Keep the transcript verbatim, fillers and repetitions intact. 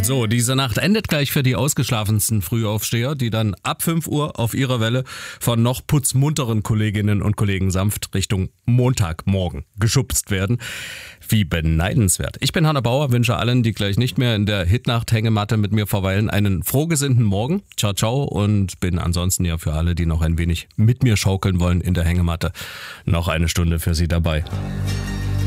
So, diese Nacht endet gleich für die ausgeschlafensten Frühaufsteher, die dann ab fünf Uhr auf ihrer Welle von noch putzmunteren Kolleginnen und Kollegen sanft Richtung Montagmorgen geschubst werden. Wie beneidenswert. Ich bin Hanna Bauer, wünsche allen, die gleich nicht mehr in der Hitnacht-Hängematte mit mir verweilen, einen frohgesinnten Morgen. Ciao, ciao, und bin ansonsten ja für alle, die noch ein wenig mit mir schaukeln wollen in der Hängematte, noch eine Stunde für Sie dabei.